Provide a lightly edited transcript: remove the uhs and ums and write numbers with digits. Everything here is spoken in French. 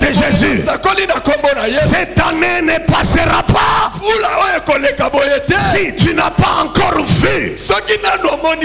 de Jésus. Cette année ne passera pas si tu n'as pas encore vu